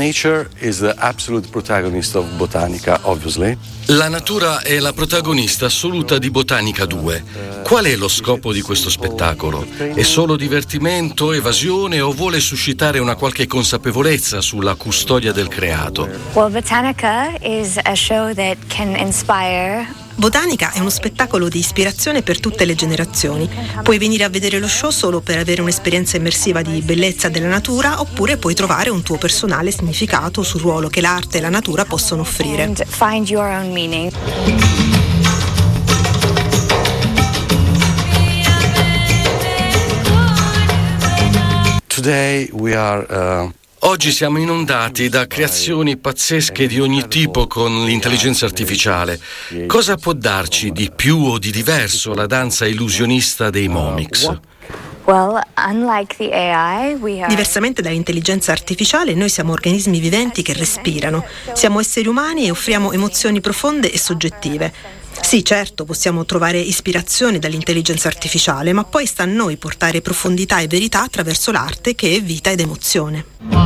Nature is the absolute protagonist of Botanica, obviously. La natura è la protagonista assoluta di Botanica 2. Qual è lo scopo di questo spettacolo? È solo divertimento, evasione o vuole suscitare una qualche consapevolezza sulla custodia del creato? Well, Botanica is a show that can inspire. Botanica è uno spettacolo di ispirazione per tutte le generazioni. Puoi venire a vedere lo show solo per avere un'esperienza immersiva di bellezza della natura, oppure puoi trovare un tuo personale significato sul ruolo che l'arte e la natura possono offrire. And find your own meaning. Today we are Oggi siamo inondati da creazioni pazzesche di ogni tipo con l'intelligenza artificiale. Cosa può darci di più o di diverso la danza illusionista dei Momix? Well, unlike the AI, we are... Diversamente dall'intelligenza artificiale, noi siamo organismi viventi che respirano. Siamo esseri umani e offriamo emozioni profonde e soggettive. Sì, certo, possiamo trovare ispirazione dall'intelligenza artificiale, ma poi sta a noi portare profondità e verità attraverso l'arte che è vita ed emozione.